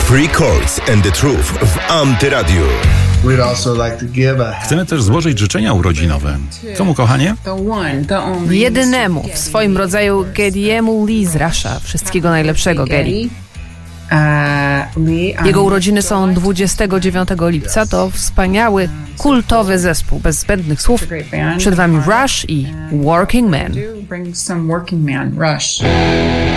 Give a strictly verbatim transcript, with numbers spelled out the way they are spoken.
Free Chords and the Truth w Antyradiu. Chcemy też złożyć życzenia urodzinowe. Komu, kochanie? Jedynemu w swoim rodzaju Gediemu Lee z Russia. Wszystkiego najlepszego, Gedi. Jego urodziny są dwudziestego dziewiątego lipca. To wspaniały, kultowy zespół, bez zbędnych słów. Przed wami Rush i Working Man.